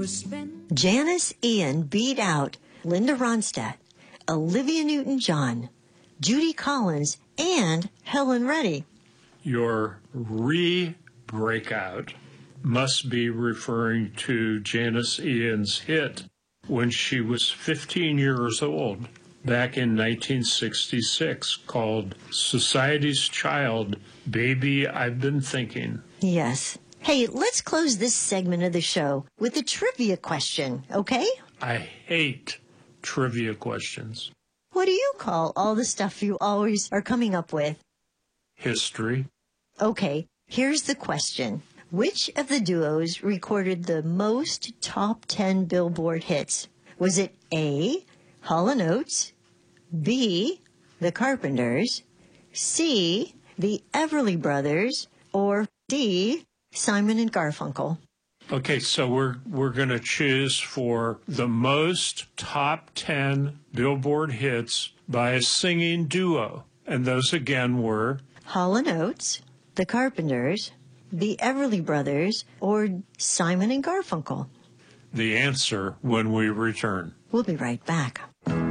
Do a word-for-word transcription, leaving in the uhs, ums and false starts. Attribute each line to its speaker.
Speaker 1: Janis Ian beat out Linda Ronstadt, Olivia Newton-John, Judy Collins, and Helen Reddy.
Speaker 2: Your re-breakout must be referring to Janis Ian's hit when she was fifteen years old back in nineteen sixty-six called Society's Child, Baby I've Been Thinking.
Speaker 1: Yes. Hey, let's close this segment of the show with a trivia question, okay?
Speaker 2: I hate trivia questions.
Speaker 1: What do you call all the stuff you always are coming up with?
Speaker 2: History.
Speaker 1: Okay, here's the question. Which of the duos recorded the most top ten Billboard hits? Was it A, Hall and Oates, B, The Carpenters, C, the Everly Brothers, or D, Simon and Garfunkel?
Speaker 2: Okay, so we're we're going to choose for the most top ten Billboard hits by a singing duo. And those again were
Speaker 1: Hall and Oates, The Carpenters, the Everly Brothers, or Simon and Garfunkel.
Speaker 2: The answer when we return.
Speaker 1: We'll be right back.